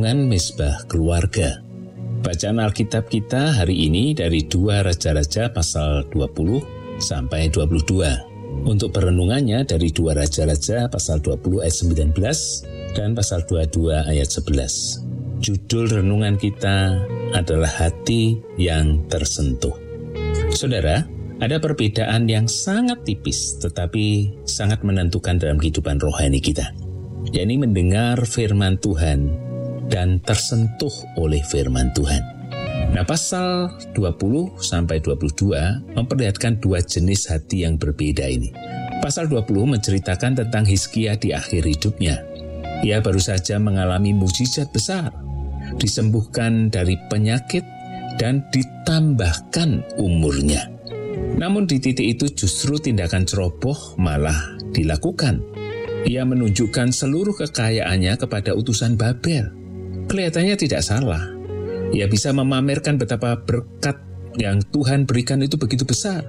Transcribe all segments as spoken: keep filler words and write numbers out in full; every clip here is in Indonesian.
Renungan Mezbah Keluarga. Bacaan Alkitab kita hari ini dari dua Raja-Raja pasal dua puluh sampai dua puluh dua. Untuk perenungannya dari dua Raja-Raja pasal dua puluh ayat sembilan belas dan pasal dua puluh dua ayat sebelas. Judul renungan kita adalah hati yang tersentuh. Saudara, ada perbedaan yang sangat tipis tetapi sangat menentukan dalam kehidupan rohani kita, yakni mendengar firman Tuhan dan tersentuh oleh firman Tuhan. Nah, pasal dua puluh sampai dua puluh dua memperlihatkan dua jenis hati yang berbeda ini. Pasal dua puluh menceritakan tentang Hizkia di akhir hidupnya. Ia baru saja mengalami mukjizat besar, disembuhkan dari penyakit dan ditambahkan umurnya. Namun di titik itu justru tindakan ceroboh malah dilakukan. Ia menunjukkan seluruh kekayaannya kepada utusan Babel. Kelihatannya tidak salah. Ia bisa memamerkan betapa berkat yang Tuhan berikan itu begitu besar.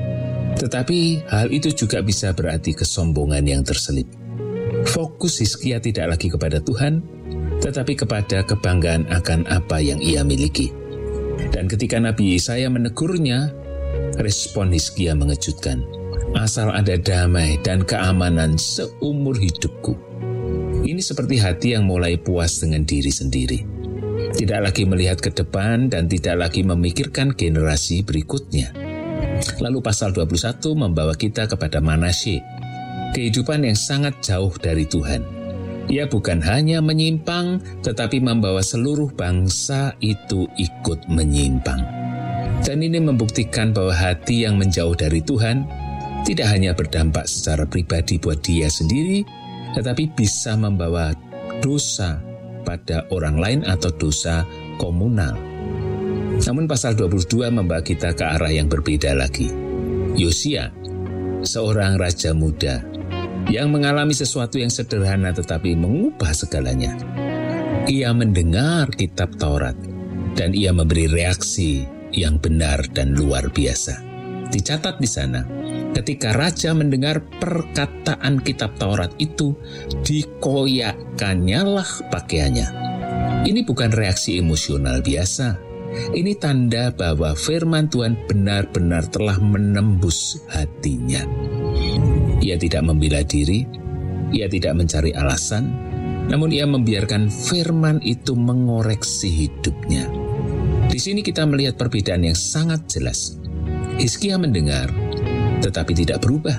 Tetapi hal itu juga bisa berarti kesombongan yang terselip. Fokus Hizkia tidak lagi kepada Tuhan, tetapi kepada kebanggaan akan apa yang ia miliki. Dan ketika Nabi Yesaya menegurnya, respon Hizkia mengejutkan. Asal ada damai dan keamanan seumur hidupku. Ini seperti hati yang mulai puas dengan diri sendiri. Tidak lagi melihat ke depan dan tidak lagi memikirkan generasi berikutnya. Lalu pasal dua puluh satu membawa kita kepada Manasye, kehidupan yang sangat jauh dari Tuhan. Ia bukan hanya menyimpang, tetapi membawa seluruh bangsa itu ikut menyimpang. Dan ini membuktikan bahwa hati yang menjauh dari Tuhan tidak hanya berdampak secara pribadi buat dia sendiri, tetapi bisa membawa dosa pada orang lain atau dosa komunal. Namun pasal dua puluh dua membawa kita ke arah yang berbeda lagi. Yosia, seorang raja muda yang mengalami sesuatu yang sederhana tetapi mengubah segalanya. Ia mendengar kitab Taurat dan ia memberi reaksi yang benar dan luar biasa. Dicatat di sana, ketika raja mendengar perkataan kitab Taurat itu, dikoyakkannya lah pakaiannya. Ini bukan reaksi emosional biasa. Ini tanda bahwa firman Tuhan benar-benar telah menembus hatinya. Ia tidak membela diri, ia tidak mencari alasan, namun ia membiarkan firman itu mengoreksi hidupnya. Di sini kita melihat perbedaan yang sangat jelas. Hizkia mendengar, tetapi tidak berubah.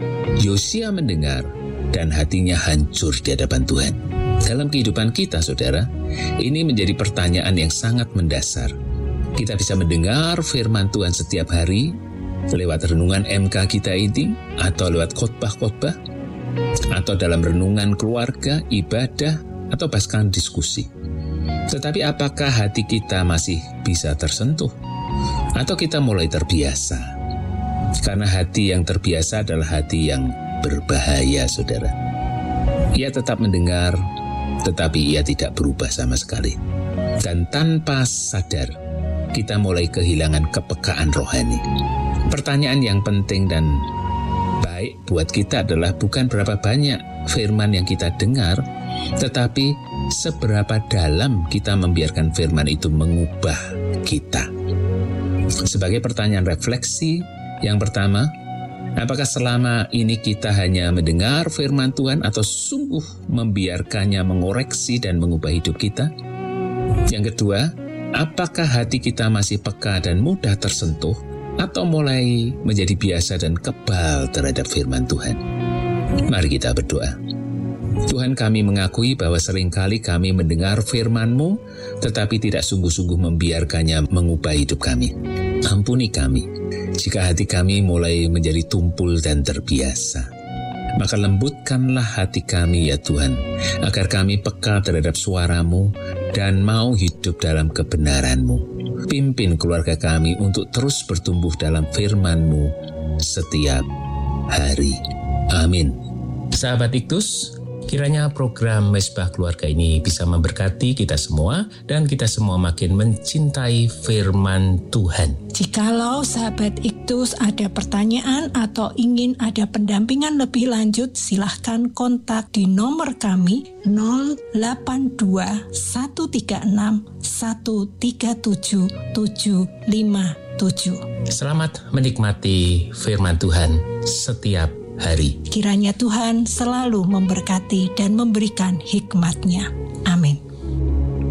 Yosia mendengar, dan hatinya hancur di hadapan Tuhan. Dalam kehidupan kita, saudara, ini menjadi pertanyaan yang sangat mendasar. Kita bisa mendengar firman Tuhan setiap hari, lewat renungan M K kita ini, atau lewat khotbah-khotbah, atau dalam renungan keluarga, ibadah, atau bahkan diskusi. Tetapi apakah hati kita masih bisa tersentuh? Atau kita mulai terbiasa? Karena hati yang terbiasa adalah hati yang berbahaya, saudara. Ia tetap mendengar, tetapi ia tidak berubah sama sekali. Dan tanpa sadar, kita mulai kehilangan kepekaan rohani. Pertanyaan yang penting dan baik buat kita adalah bukan berapa banyak firman yang kita dengar, tetapi seberapa dalam kita membiarkan firman itu mengubah kita. Sebagai pertanyaan refleksi, yang pertama, apakah selama ini kita hanya mendengar firman Tuhan atau sungguh membiarkannya mengoreksi dan mengubah hidup kita? Yang kedua, apakah hati kita masih peka dan mudah tersentuh atau mulai menjadi biasa dan kebal terhadap firman Tuhan? Mari kita berdoa. Tuhan, kami mengakui bahwa seringkali kami mendengar firman-Mu, tetapi tidak sungguh-sungguh membiarkannya mengubah hidup kami. Ampuni kami, jika hati kami mulai menjadi tumpul dan terbiasa. Maka lembutkanlah hati kami ya Tuhan, agar kami peka terhadap suara-Mu dan mau hidup dalam kebenaran-Mu. Pimpin keluarga kami untuk terus bertumbuh dalam firman-Mu setiap hari. Amin. Sahabat Iktus, Kiranya program Mesbah Keluarga ini bisa memberkati kita semua dan kita semua makin mencintai firman Tuhan. Jikalau sahabat Iktus ada pertanyaan atau ingin ada pendampingan lebih lanjut, silahkan kontak di nomor kami nol delapan dua satu tiga enam satu tiga tujuh tujuh lima tujuh. Selamat menikmati firman Tuhan setiap hari. Kiranya Tuhan selalu memberkati dan memberikan hikmat-Nya.